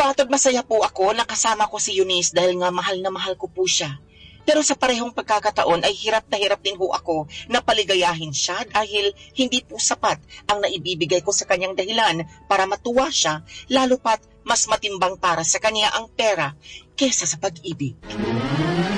Batod masaya po ako na kasama ko si Eunice dahil nga mahal na mahal ko po siya. Pero sa parehong pagkakataon ay hirap na hirap din ho ako na paligayahin siya dahil hindi po sapat ang naibibigay ko sa kanyang dahilan para matuwa siya, lalo pat mas matimbang para sa kanya ang pera kesa sa pag-ibig.